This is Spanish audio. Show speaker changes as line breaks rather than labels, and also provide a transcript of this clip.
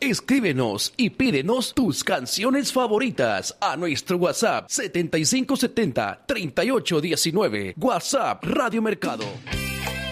Escríbenos y pídenos tus canciones favoritas a nuestro WhatsApp 7570-3819. WhatsApp Radio Mercado.